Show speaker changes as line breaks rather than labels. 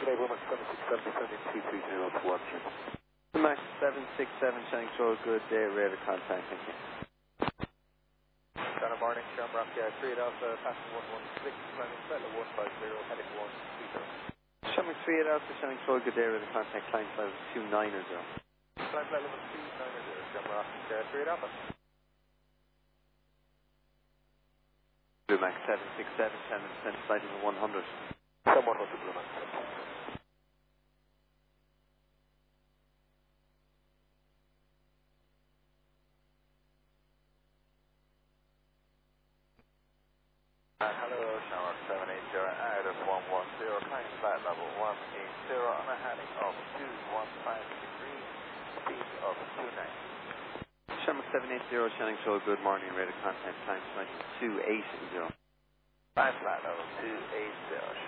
Good day, Womack 767 descending 230 to 1.
Max 767 Shanks Road, good day, radar contact, thank you.
Good morning, Shamrock 3 Alpha, passing 116, climbing Stella 150, heading 120.
Shamrock 3 Alpha, Shanks Road, good day, radar contact, climb level 290.
Climb level 290, Shamrock 3 Alpha.
Blue Max 767, Shannon, descend flight level 100.
Some 100, Blue Max. Hello, Shamrock 780, Iris 110, climbing flight level 180 on a heading of 215 degrees, speed of 29.
Shamrock 780, Shannon Road, good morning, radar contact, climb flight 280.
Climb flight level 280,